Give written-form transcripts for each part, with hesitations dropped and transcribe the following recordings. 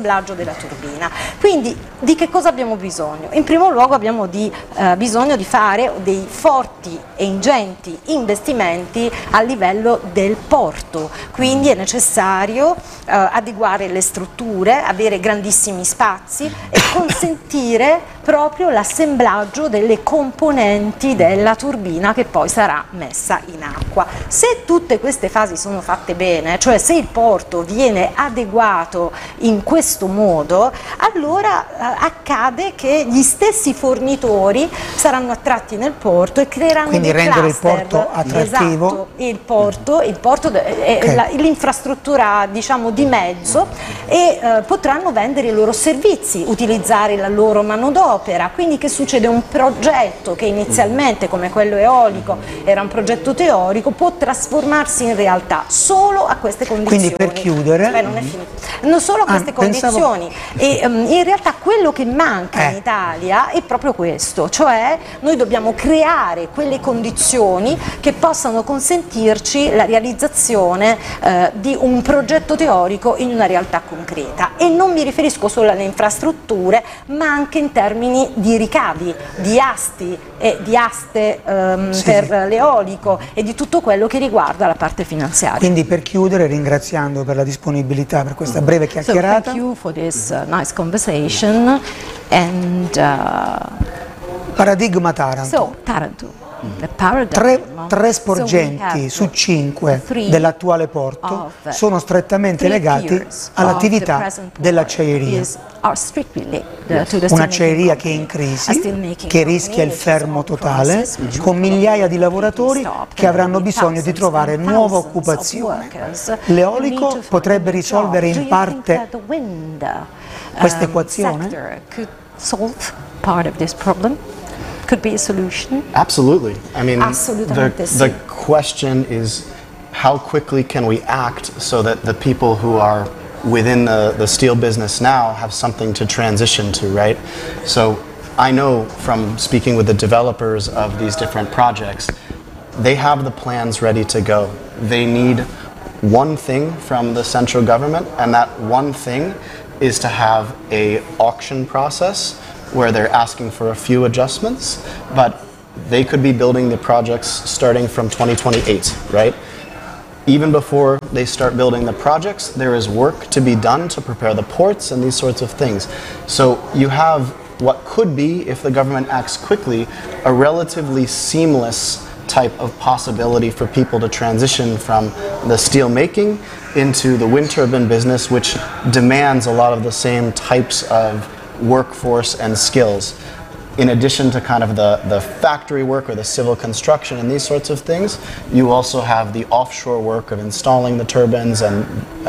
l'assemblaggio della turbina. Quindi di che cosa abbiamo bisogno? In primo luogo abbiamo bisogno di fare dei forti e ingenti investimenti a livello del porto, quindi è necessario adeguare le strutture, avere grandissimi spazi e consentire proprio l'assemblaggio delle componenti della turbina che poi sarà messa in acqua. Se tutte queste fasi sono fatte bene, cioè se il porto viene adeguato in questo modo, allora accade che gli stesti fornitori saranno attratti nel porto e creeranno quindi dei rendere il cluster. porto attrattivo. Esatto, il porto è l'infrastruttura, diciamo, di mezzo, e potranno vendere i loro servizi, utilizzare la loro manodopera. Quindi che succede? Un progetto che inizialmente, come quello eolico, era un progetto teorico, può trasformarsi in realtà solo a queste condizioni. Quindi per chiudere, non è finito. Non solo a queste condizioni, e in realtà quello che manca in Italia è proprio questo, cioè noi dobbiamo creare quelle condizioni che possano consentirci la realizzazione di un progetto teorico in una realtà concreta, e non mi riferisco solo alle infrastrutture, ma anche in termini di ricavi, di asti e di aste per l'eolico e di tutto quello che riguarda la parte finanziaria. Quindi per chiudere, ringraziando per la disponibilità, per questa breve chiacchierata. So thank you for this nice conversation and Paradigma Taranto. so Taranto. The paradigm. Tre sporgenti su 5 dell'attuale porto sono strettamente legati all'attività dell'acciaieria. Un'acciaieria che è in crisi, che rischia il fermo totale, con migliaia di lavoratori che avranno bisogno di trovare nuova occupazione. L'eolico potrebbe risolvere in parte questa equazione? Could be a solution. Absolutely. I mean, the question is how quickly can we act so that the people who are within the steel business now have something to transition to, right? So I know from speaking with the developers of these different projects, they have the plans ready to go. They need one thing from the central government, and that one thing is to have an auction process where they're asking for a few adjustments, but they could be building the projects starting from 2028, right? Even before they start building the projects, there is work to be done to prepare the ports and these sorts of things. So you have what could be, if the government acts quickly, a relatively seamless type of possibility for people to transition from the steel making into the wind turbine business, which demands a lot of the same types of workforce and skills. In addition to kind of the factory work or the civil construction and these sorts of things, you also have the offshore work of installing the turbines, and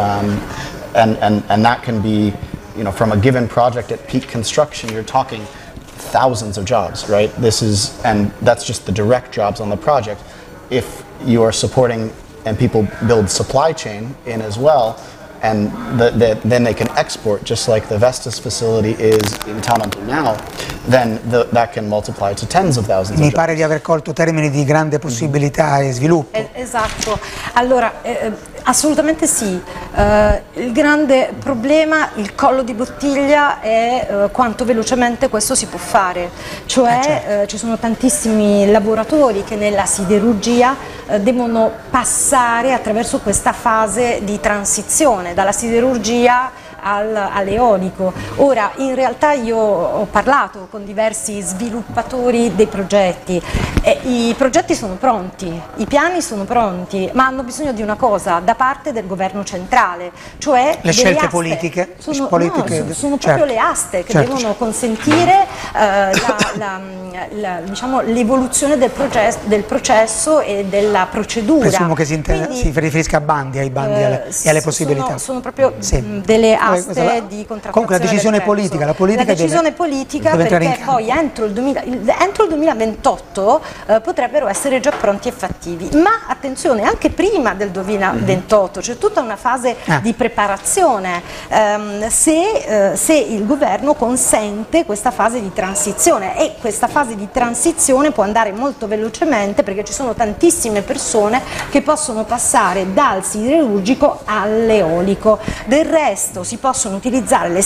that can be, you know, from a given project at peak construction, you're talking thousands of jobs, right? And that's just the direct jobs on the project. If you are supporting and people build supply chain in as well, and then they can export, just like the Vestas facility is in Taranto now, then that can multiply to tens of thousands of jobs. Mi pare di aver colto termini di grande possibilità e sviluppo. Esatto, allora assolutamente sì. Il grande problema, il collo di bottiglia è quanto velocemente questo si può fare, cioè ci sono tantissimi lavoratori che nella siderurgia devono passare attraverso questa fase di transizione dalla siderurgia all'eolico. Ora, in realtà io ho parlato con diversi sviluppatori dei progetti, i progetti sono pronti, i piani sono pronti, ma hanno bisogno di una cosa da parte del governo centrale, cioè le scelte politiche. Sono proprio le aste che devono consentire diciamo, l'evoluzione del processo e della procedura. Presumo che si riferisca a bandi, ai bandi e alle possibilità. Sono proprio delle aste di contrattazione. Comunque la decisione politica, la decisione politica, perché poi entro il 2028 potrebbero essere già pronti e fattivi, ma attenzione, anche prima del 2028 c'è tutta una fase di preparazione, se il governo consente questa fase di transizione, e questa fase di transizione può andare molto velocemente perché ci sono tantissime persone che possono passare dal siderurgico all'eolico. Del resto si possono utilizzare le